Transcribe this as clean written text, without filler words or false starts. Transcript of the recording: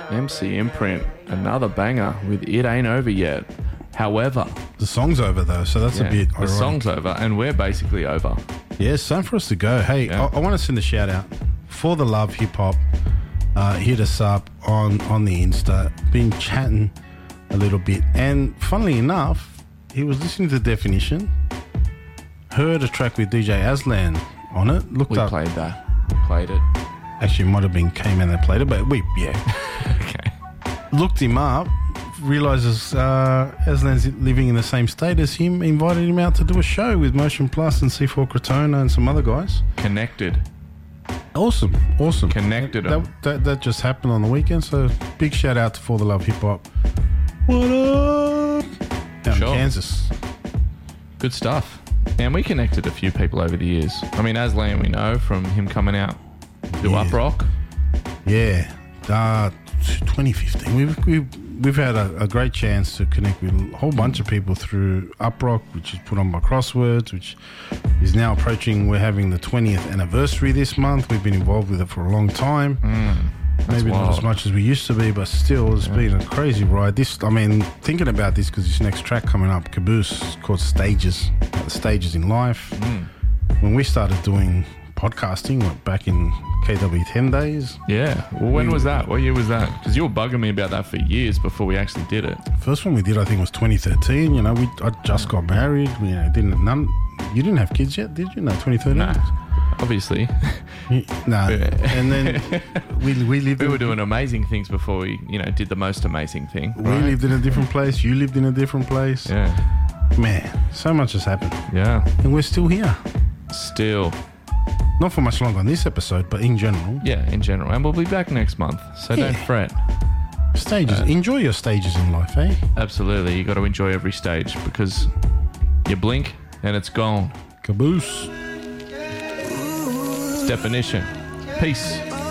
MC Imprint, another banger with It Ain't Over Yet. However, the song's over though, so that's a bit ironic. The song's over and we're basically over. Yeah, it's time for us to go. Hey, I want to send a shout out for the Love Hip Hop. Hit us up on the Insta. Been chatting a little bit, and funnily enough, he was listening to Definition, heard a track with DJ Aslan on it. We played that. Played it. Actually, it might have been K-Man that played it, but Okay. Looked him up, realizes Aslan's living in the same state as him, invited him out to do a show with Motion Plus and C4 Crotona and some other guys. Connected. Awesome. Connected them. That just happened on the weekend, so big shout out to For the Love Hip Hop. What up? Down in Kansas. Good stuff. And we connected a few people over the years. I mean, Aslan we know from him coming out to Up Rock. Yeah. 2015. We've had a great chance to connect with a whole bunch of people through Up Rock, which is put on by Crosswords, which is now approaching. We're having the 20th anniversary this month. We've been involved with it for a long time. Maybe not as much as we used to be, but still, it's been a crazy ride. Thinking about this, because this next track coming up, Caboose, called Stages, Stages in Life. When we started doing podcasting, back in KW10 days. Yeah. Well, when was that? What year was that? Because you were bugging me about that for years before we actually did it. First one we did, I think, was 2013. I just got married. You didn't have kids yet, did you? No, 2013. Nah. Obviously. No. And then we lived... We were doing amazing things before we, did the most amazing thing. We lived in a different place. You lived in a different place. Yeah. Man, so much has happened. Yeah. And we're still here. Still. Not for much longer on this episode, but in general. Yeah, in general. And we'll be back next month, so don't fret. Stages. Enjoy your stages in life, eh? Absolutely. You got to enjoy every stage, because you blink and it's gone. Caboose. It's Definition. Peace.